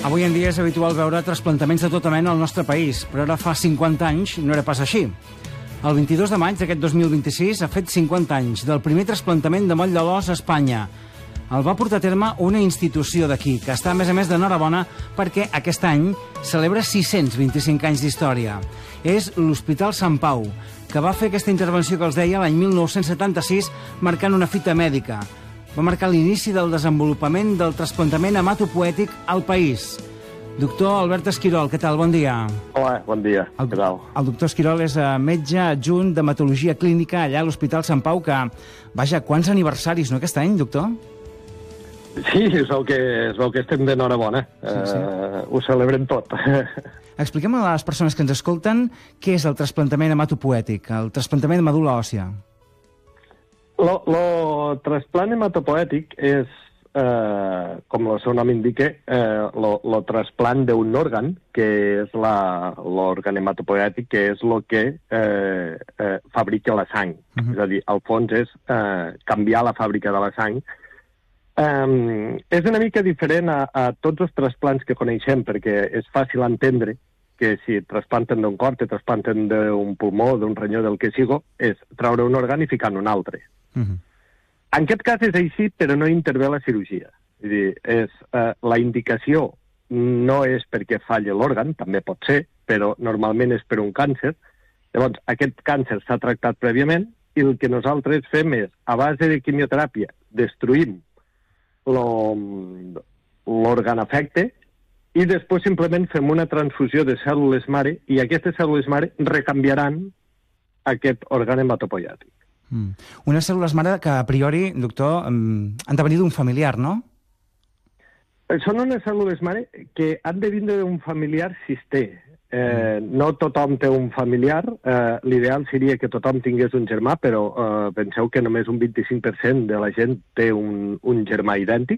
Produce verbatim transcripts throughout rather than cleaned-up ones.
Avui en dia és habitual veure trasplantaments de tota mena al nostre país, però ara fa cinquanta anys no era pas així. El vint-i-dos de maig d'aquest dos mil vint-i-sis ha fet cinquanta anys del primer trasplantament de moll de l'os a Espanya. El va portar a terme una institució d'aquí, que està a més a més d'enhorabona perquè aquest any celebra sis-cents vint-i-cinc anys d'història. És l'Hospital Sant Pau, que va fer aquesta intervenció que els deia l'any mil nou-cents setanta-sis, marcant una fita mèdica. Va marcar l'inici del desenvolupament del trasplantament hematopoètic al país. Doctor Albert Esquirol, què tal? Bon dia. Hola, bon dia. El, què tal? El doctor Esquirol és metge adjunt d'hematologia clínica allà a l'Hospital Sant Pau, que, vaja, quants aniversaris, no, aquest any, doctor? Sí, es veu que, es veu que estem d'enhorabona. Sí, sí. Uh, ho celebrem tot. Expliquem a les persones que ens escolten què és el trasplantament hematopoètic, el trasplantament de medul·la òssia. El trasplant hematopoètic és, eh, com el seu nom indica, el trasplant d'un òrgan, que és l'òrgan hematopoètic, que és el que eh, eh, fabrica la sang. Uh -huh. És a dir, al fons és eh, canviar la fàbrica de la sang. Eh, és una mica diferent a, a tots els trasplants que coneixem, perquè és fàcil entendre que si trasplanten d'un cor, te trasplanten d'un pulmó, d'un ronyó, del que sigo, és treure un òrgan i ficar un altre. Uh -huh. En aquest cas és així, però no intervé la cirurgia. És dir, és, eh, la indicació no és perquè falli l'òrgan, també pot ser, però normalment és per un càncer. Llavors, aquest càncer s'ha tractat prèviament i el que nosaltres fem és, a base de quimioteràpia, destruïm l'òrgan afecte i després simplement fem una transfusió de cèl·lules mare i aquestes cèl·lules mare recanviaran aquest òrgan hematopoètic. Mm. Unes cèl·lules mare que, a priori, doctor, han de venir d'un familiar, no? Són unes cèl·lules mare que han de vindre d'un familiar si es té. Eh, mm. No tothom té un familiar. Eh, L'ideal seria que tothom tingués un germà, però eh, penseu que només un vint-i-cinc per cent de la gent té un, un germà idèntic.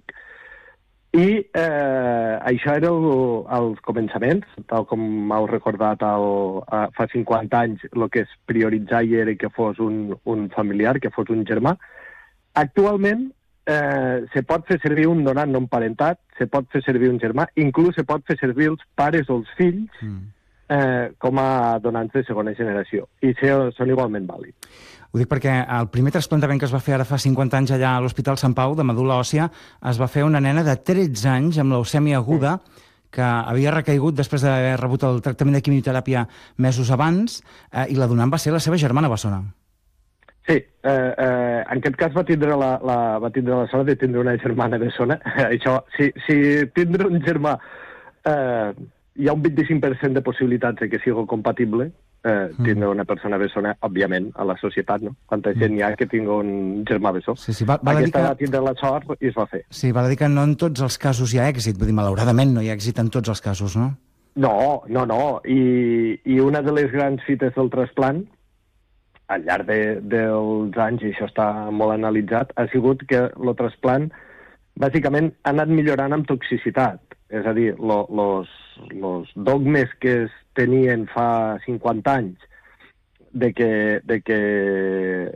I eh, això era el, els començaments, tal com heu recordat el, uh, fa cinquanta anys, el que es prioritzar era que fos un, un familiar, que fos un germà. Actualment eh, se pot fer servir un donant no emparentat, se pot fer servir un germà, inclús se pot fer servir els pares o els fills eh, com a donants de segona generació, i se, són igualment vàlids. Ho dic perquè el primer trasplantament que es va fer ara fa cinquanta anys allà a l'Hospital Sant Pau, de medul·la òssia, es va fer una nena de tretze anys amb leucèmia aguda, que havia recaigut després d'haver rebut el tractament de quimioteràpia mesos abans, eh, i la donant va ser la seva germana bessona. Sí, eh, eh, en aquest cas va tindre la, la, va tindre la sort de tindre una germana bessona. Això, si, si tindre un germà eh, hi ha un vint-i-cinc per cent de possibilitats de que sigui compatible, Eh, tindre una persona bessona, òbviament, a la societat, no? Quanta gent hi ha que tingui un germà bessó. Sí, sí, va, val Aquesta que... va tindre la sort i es va fer. Sí, val a dir que no en tots els casos hi ha èxit. Vull dir, malauradament no hi ha èxit en tots els casos, no? No, no, no. I, i una de les grans fites del trasplant, al llarg de, dels anys, i això està molt analitzat, ha sigut que el trasplant, bàsicament, ha anat millorant amb toxicitat. És a dir, els dogmes que es tenien fa cinquanta anys de que, de que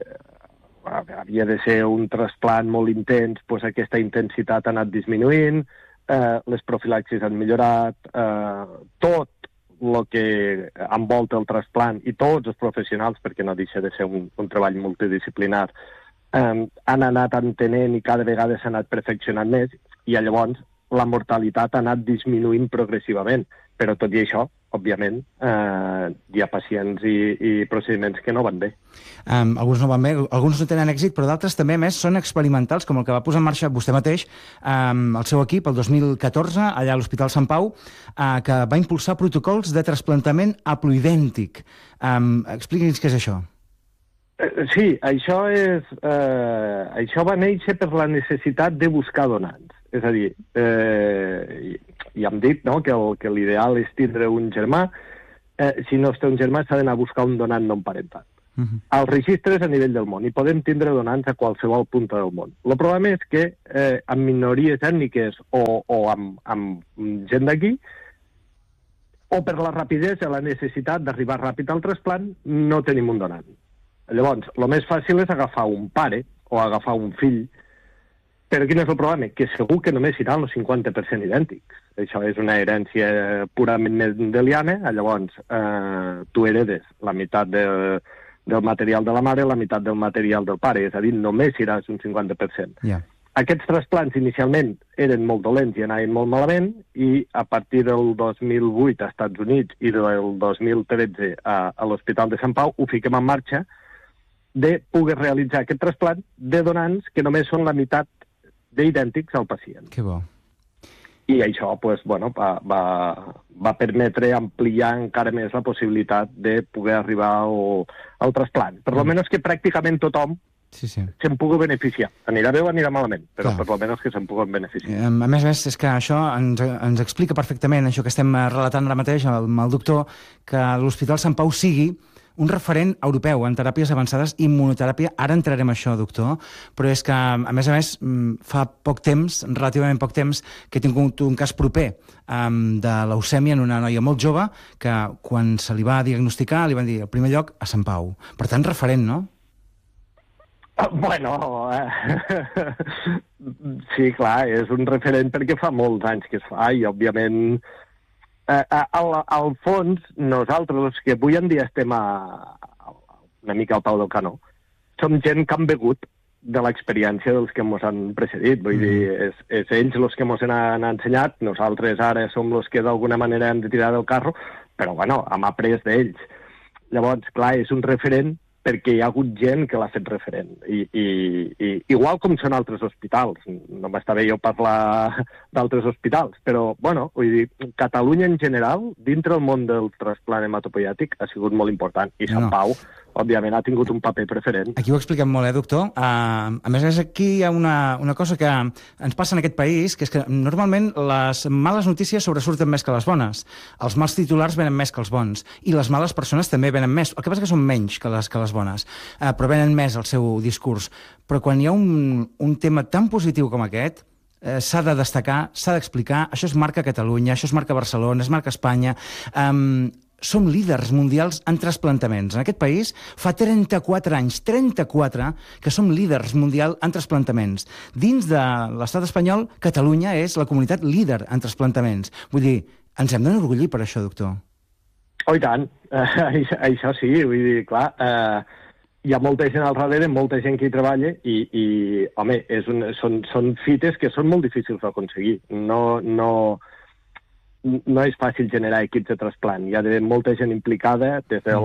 havia de ser un trasplant molt intens, doncs aquesta intensitat ha anat disminuint, eh, les profilaxis han millorat, eh, tot el que envolta el trasplant i tots els professionals, perquè no deixa de ser un, un treball multidisciplinar, eh, han anat entenent i cada vegada s'ha anat perfeccionant més, i llavors la mortalitat ha anat disminuint progressivament. Però tot i això, òbviament, eh, hi ha pacients i, i procediments que no van bé. Um, alguns no van bé, alguns no tenen èxit, però d'altres també, a més, són experimentals, com el que va posar en marxa vostè mateix, um, el seu equip, el dos mil catorze, allà a l'Hospital Sant Pau, uh, que va impulsar protocols de trasplantament haploidèntic. Um, Expliqui'ns què és això. Sí, això, és, eh, això va néixer per la necessitat de buscar donants. És a dir, eh, ja hem dit, no?, que, que l'ideal és tindre un germà. Eh, si no es té un germà, s'ha d'anar a buscar un donant no emparentat. Uh -huh. Els registres a nivell del món, i podem tindre donants a qualsevol punta del món. El problema és que eh, amb minories ètniques o, o amb, amb gent d'aquí, o per la rapidesa, la necessitat d'arribar ràpid al trasplant, no tenim un donant. Llavors, el més fàcil és agafar un pare o agafar un fill Però quin és el problema? Que segur que només seran els cinquanta per cent idèntics. Això és una herència purament mendeliana, llavors eh, tu heredes la meitat de, del material de la mare i la meitat del material del pare, és a dir, només seràs un cinquanta per cent. Yeah. Aquests trasplants inicialment eren molt dolents i anaven molt malament, i a partir del dos mil vuit a Estats Units i del dos mil tretze a, a l'Hospital de Sant Pau ho fiquem en marxa de poder realitzar aquest trasplant de donants que només són la meitat d'idèntics al pacient. Que bo. I això pues, bueno, va, va, va permetre ampliar encara més la possibilitat de poder arribar al, al trasplant. Per mm. almenys que pràcticament tothom sí, sí. se'n pugui beneficiar. Anirà bé o anirà malament, però Clar. per almenys que se'n puguen beneficiar. A més a més, és que això ens, ens explica perfectament, això que estem relatant ara mateix amb el doctor, que l'Hospital Sant Pau sigui un referent europeu en teràpies avançades i immunoteràpia. Ara entrarem a això, doctor, però és que, a més a més, fa poc temps, relativament poc temps, que he tingut un cas proper um, de leucèmia en una noia molt jove que, quan se li va diagnosticar, li van dir, al primer lloc, a Sant Pau. Per tant, referent, no? Bueno, eh, sí, clar, és un referent perquè fa molts anys que es fa i, òbviament, eh, al, al fons, nosaltres, que avui en dia estem a, a, una mica al peu del canó, som gent que han begut de l'experiència dels que ens han precedit. Vull mm. dir, és, és ells els que ens han ensenyat, nosaltres ara som els que d'alguna manera hem de tirar del carro, però, bueno, hem après d'ells. Llavors, clar, és un referent perquè hi ha hagut gent que l'ha fet referent. I, i, i, igual com són altres hospitals. No m'està bé jo parlar d'altres hospitals, però, bueno, vull dir, Catalunya en general, dintre el món del trasplant hematopoiètic, ha sigut molt important. I Sant no. Pau, òbviament, ha tingut un paper preferent. Aquí ho expliquem molt, eh, doctor? Uh, a més a més, aquí hi ha una, una cosa que ens passa en aquest país, que és que normalment les males notícies sobresurten més que les bones. Els mals titulars venen més que els bons. I les males persones també venen més. El que passa és que són menys que les, que les bones, uh, però venen més el seu discurs. Però quan hi ha un, un tema tan positiu com aquest, eh, s'ha de destacar, s'ha d'explicar. Això es marca Catalunya, això es marca Barcelona, es marca Espanya. Um, som líders mundials en trasplantaments. En aquest país fa trenta-quatre anys, trenta-quatre, que som líders mundials en trasplantaments. Dins de l'estat espanyol, Catalunya és la comunitat líder en trasplantaments. Vull dir, ens hem d'enorgullir per això, doctor. Oh, i tant. Uh, això sí, vull dir, clar, uh, hi ha molta gent al darrere, molta gent que hi treballa i, i home, és un, són, són fites que són molt difícils d'aconseguir. No, no, no és fàcil generar equips de trasplant. Hi ha d'haver molta gent implicada, des de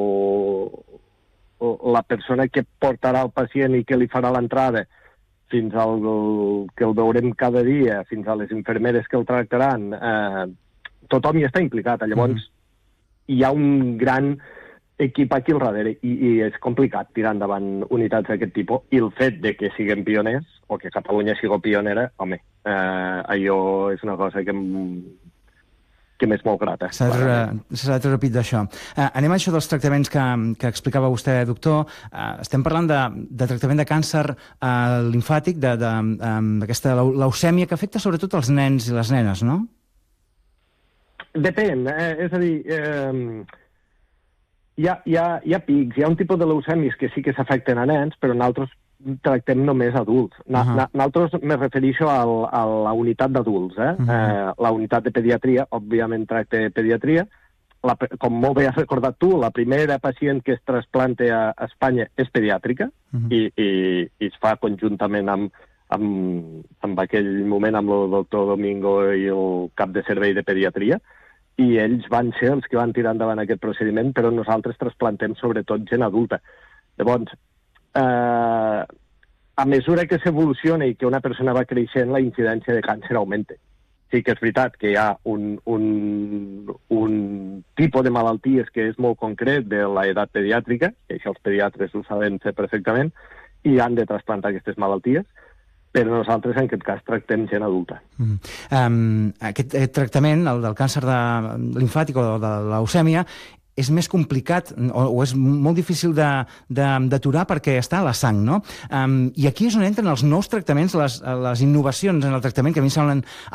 la persona que portarà el pacient i que li farà l'entrada, fins al que el veurem cada dia, fins a les infermeres que el tractaran. Eh, tothom hi està implicat. Llavors, mm. hi ha un gran equip aquí al darrere i, i és complicat tirar endavant unitats d'aquest tipus, i el fet de que siguem pioners, o que Catalunya sigui pionera, home, eh, allò és una cosa que em, que m'és molt grata. S'ha de treure pit d'això. Uh, anem a això dels tractaments que, que explicava vostè, doctor. Uh, estem parlant de, de tractament de càncer uh, limfàtic, d'aquesta um, leucèmia que afecta sobretot els nens i les nenes, no? Depèn, eh? És a dir, eh, hi, ha, hi, ha, hi ha pics, hi ha un tipus de leucèmies que sí que s'afecten a nens, però en altres tractem només adults. Na, uh -huh. Nosaltres me refereixo al, a la unitat d'adults. Eh? Uh -huh. eh, la unitat de pediatria, òbviament tracta pediatria. La, com molt bé has recordat tu, la primera pacient que es trasplanta a, a Espanya és pediàtrica, uh -huh. i, i, i es fa conjuntament amb, amb, amb aquell moment amb el doctor Domingo i el cap de servei de pediatria, i ells van ser els que van tirar endavant aquest procediment, però nosaltres trasplantem sobretot gent adulta. Llavors, Uh, a mesura que s'evoluciona i que una persona va creixent, la incidència de càncer augmenta. Sí que és veritat que hi ha un, un, un tipus de malalties que és molt concret de l'edat pediàtrica, i això els pediatres ho saben fer perfectament, i han de trasplantar aquestes malalties, però nosaltres en aquest cas tractem gent adulta. Mm. Um, aquest, aquest tractament, el del càncer de limfàtic o de la leucèmia, és més complicat o, o és molt difícil d'aturar perquè està a la sang, no? Um, I aquí és on entren els nous tractaments, les, les innovacions en el tractament, que a mi em semblen